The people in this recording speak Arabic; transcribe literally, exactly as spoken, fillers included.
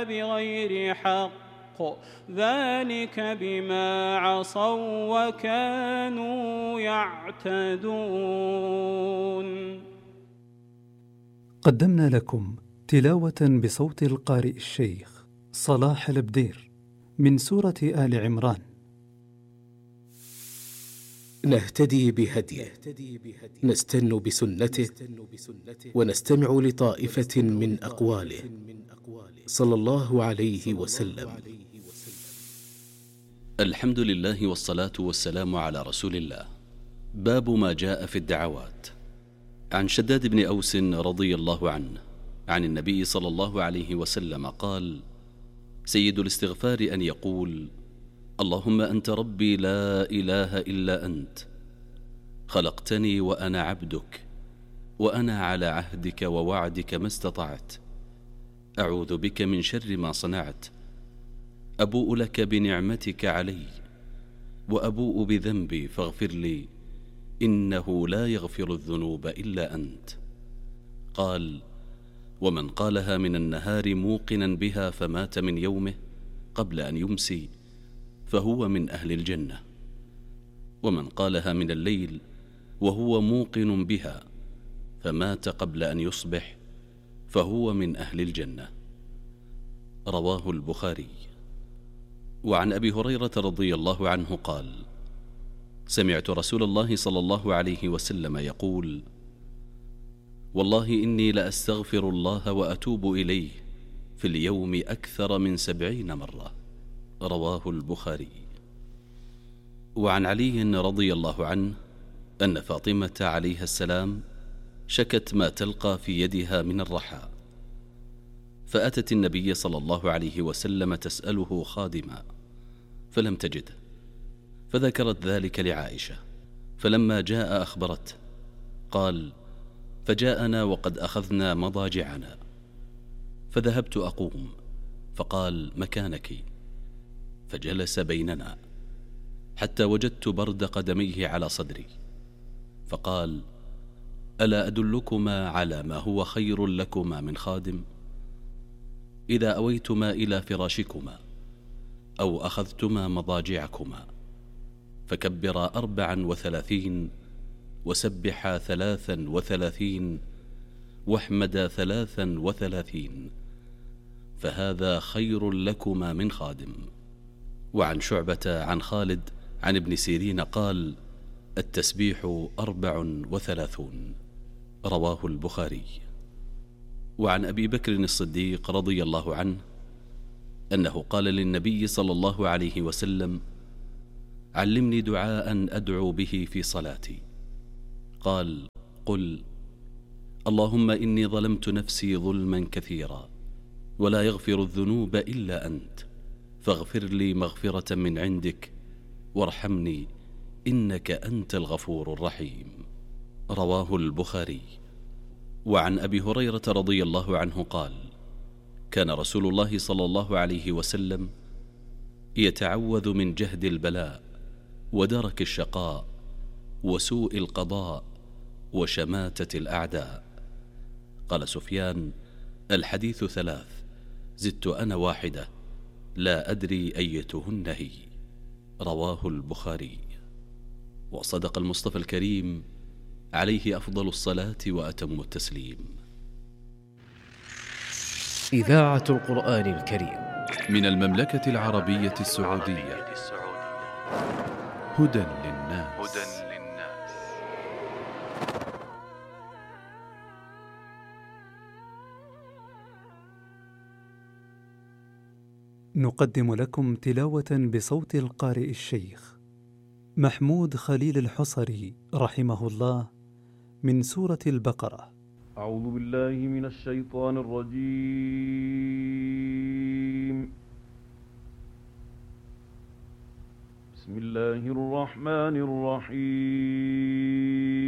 بغير حق ذلك بما عصوا وكانوا يعتدون. قدمنا لكم تلاوة بصوت القارئ الشيخ صلاح البدير من سورة آل عمران. نهتدي بهديه، نستن بسنته، ونستمع لطائفة من أقواله صلى الله عليه وسلم. الحمد لله والصلاة والسلام على رسول الله. باب ما جاء في الدعوات. عن شداد بن أوس رضي الله عنه عن النبي صلى الله عليه وسلم قال: سيد الاستغفار أن يقول: اللهم أنت ربي لا إله إلا أنت، خلقتني وأنا عبدك، وأنا على عهدك ووعدك ما استطعت، أعوذ بك من شر ما صنعت، أبوء لك بنعمتك علي وأبوء بذنبي فاغفر لي، إنه لا يغفر الذنوب إلا أنت. قال: ومن قالها من النهار موقنا بها فمات من يومه قبل أن يمسي فهو من أهل الجنة، ومن قالها من الليل وهو موقن بها فمات قبل أن يصبح فهو من أهل الجنة. رواه البخاري. وعن أبي هريرة رضي الله عنه قال: سمعت رسول الله صلى الله عليه وسلم يقول: والله إني لأستغفر الله وأتوب إليه في اليوم أكثر من سبعين مرة. رواه البخاري. وعن علي رضي الله عنه أن فاطمة عليها السلام شكت ما تلقى في يدها من الرحى، فأتت النبي صلى الله عليه وسلم تسأله خادما فلم تجده، فذكرت ذلك لعائشة، فلما جاء أخبرته. قال: فجاءنا وقد أخذنا مضاجعنا، فذهبت أقوم، فقال: مكانك، فجلس بيننا حتى وجدت برد قدميه على صدري، فقال: ألا أدلكما على ما هو خير لكما من خادم؟ إذا أويتما إلى فراشكما أو أخذتما مضاجعكما فكبرا أربعا وثلاثين، وسبحا ثلاثا وثلاثين، واحمدا ثلاثا وثلاثين، فهذا خير لكما من خادم. وعن شعبة عن خالد عن ابن سيرين قال: التسبيح أربع وثلاثون. رواه البخاري. وعن أبي بكر الصديق رضي الله عنه أنه قال للنبي صلى الله عليه وسلم: علمني دعاء أدعو به في صلاتي. قال: قل: اللهم إني ظلمت نفسي ظلما كثيرا ولا يغفر الذنوب إلا أنت، فاغفر لي مغفرة من عندك وارحمني إنك أنت الغفور الرحيم. رواه البخاري. وعن أبي هريرة رضي الله عنه قال: كان رسول الله صلى الله عليه وسلم يتعوذ من جهد البلاء ودرك الشقاء وسوء القضاء وشماتة الأعداء. قال سفيان: الحديث ثلاث، زدت أنا واحدة لا أدري أيتهن هي. رواه البخاري. وصدق المصطفى الكريم عليه أفضل الصلاة وأتم التسليم. إذاعة القرآن الكريم من المملكة العربية السعودية. هدى للناس. نقدم لكم تلاوة بصوت القارئ الشيخ محمود خليل الحصري رحمه الله من سورة البقرة. أعوذ بالله من الشيطان الرجيم. بسم الله الرحمن الرحيم.